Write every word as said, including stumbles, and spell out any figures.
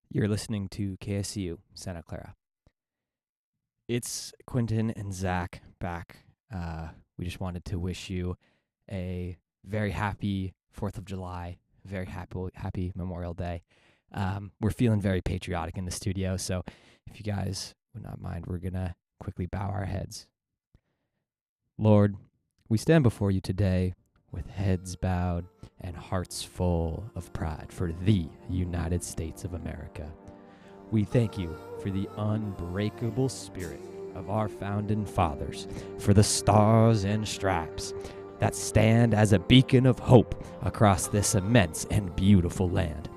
You're listening to K S U Santa Clara. It's Quentin and Zach back. Uh, we just wanted to wish you a very happy fourth of July, very happy, happy Memorial Day. Um, we're feeling very patriotic in the studio, so if you guys would not mind, we're going to quickly bow our heads. Lord, we stand before you today with heads bowed and hearts full of pride for the United States of America. We thank you for the unbreakable spirit of our founding fathers, for the stars and stripes that stand as a beacon of hope across this immense and beautiful land.